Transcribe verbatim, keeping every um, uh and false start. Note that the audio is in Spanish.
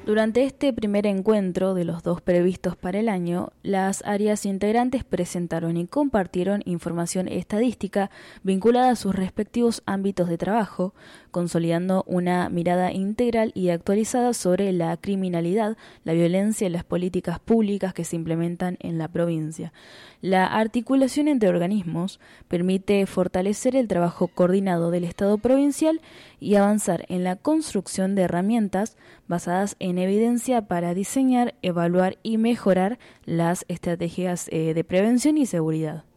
Durante este primer encuentro de los dos previstos para el año, las áreas integrantes presentaron y compartieron información estadística vinculada a sus respectivos ámbitos de trabajo, consolidando una mirada integral y actualizada sobre la criminalidad, la violencia y las políticas públicas que se implementan en la provincia. La articulación entre organismos permite fortalecer el trabajo coordinado del Estado provincial y avanzar en la construcción de herramientas basadas en evidencia para diseñar, evaluar y mejorar las estrategias eh, de prevención y seguridad.